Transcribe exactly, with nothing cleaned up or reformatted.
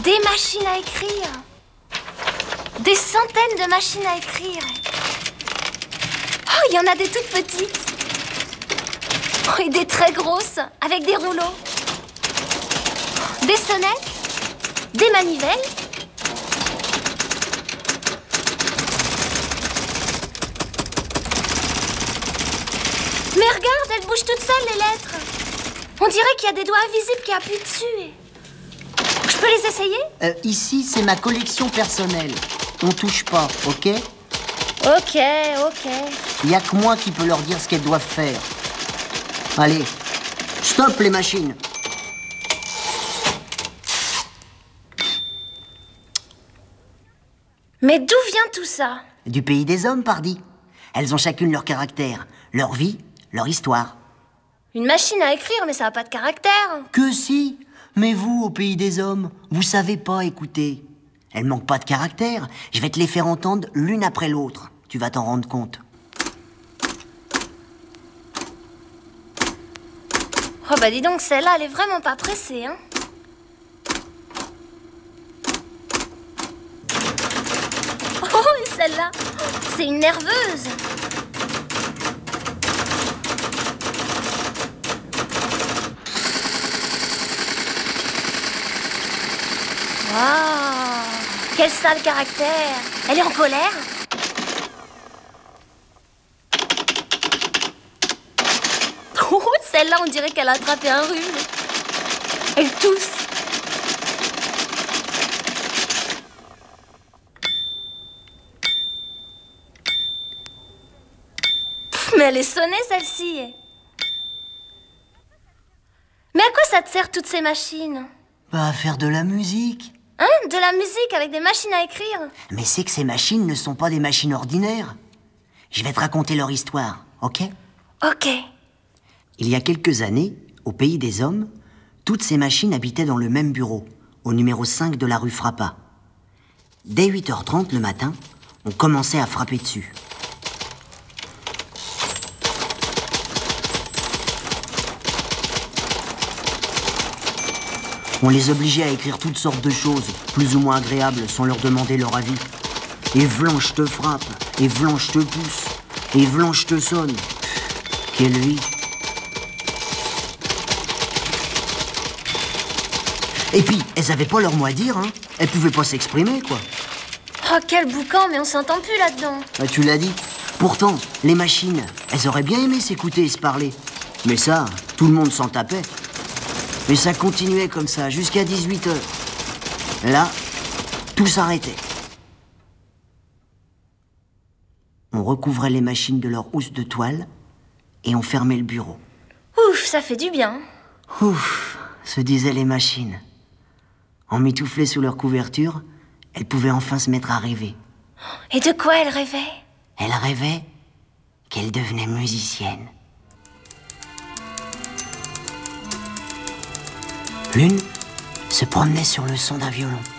Des machines à écrire. Des centaines de machines à écrire. Oh, il y en a des toutes petites. Oh, et des très grosses, avec des rouleaux. Des sonnettes. Des manivelles. Mais regarde, elles bougent toutes seules, les lettres. On dirait qu'il y a des doigts invisibles qui appuient dessus. Et... Je peux les essayer? euh, Ici, c'est ma collection personnelle. On touche pas, ok? Ok, ok. Il n'y a que moi qui peux leur dire ce qu'elles doivent faire. Allez, stop les machines. Mais d'où vient tout ça? Du pays des hommes, pardi. Elles ont chacune leur caractère, leur vie, leur histoire. Une machine à écrire, mais ça n'a pas de caractère. Que si. Mais vous, au pays des hommes, vous savez pas écouter. Elles manquent pas de caractère. Je vais te les faire entendre l'une après l'autre. Tu vas t'en rendre compte. Oh bah dis donc, celle-là, elle est vraiment pas pressée, hein. Oh, et celle-là, c'est une nerveuse. Waouh, quel sale caractère. Elle est en colère. Oh, celle-là, on dirait qu'elle a attrapé un rhume. Elle tousse. Pff, mais elle est sonnée, celle-ci. Mais à quoi ça te sert, toutes ces machines? Bah, à faire de la musique. Hein? De la musique avec des machines à écrire? Mais c'est que ces machines ne sont pas des machines ordinaires. Je vais te raconter leur histoire, ok? Ok. Il y a quelques années, au pays des hommes, toutes ces machines habitaient dans le même bureau, au numéro cinq de la rue Frappa. Dès huit heures trente le matin, on commençait à frapper dessus. On les obligeait à écrire toutes sortes de choses, plus ou moins agréables, sans leur demander leur avis. Et v'lan je te frappe, et v'lan je te pousse, et v'lan je te sonne. Quelle vie! Et puis, elles avaient pas leur mot à dire, hein. Elles pouvaient pas s'exprimer, quoi. Oh, quel boucan, mais on s'entend plus là-dedans. Ah, tu l'as dit. Pourtant, les machines, elles auraient bien aimé s'écouter et se parler. Mais ça, tout le monde s'en tapait. Et ça continuait comme ça, jusqu'à dix-huit heures. Là, tout s'arrêtait. On recouvrait les machines de leur housse de toile et on fermait le bureau. Ouf, ça fait du bien. Ouf, se disaient les machines. Emmitouflées sous leur couverture, elles pouvaient enfin se mettre à rêver. Et de quoi elle rêvait? Elle rêvait qu'elle devenait musicienne. L'une se promenait sur le son d'un violon.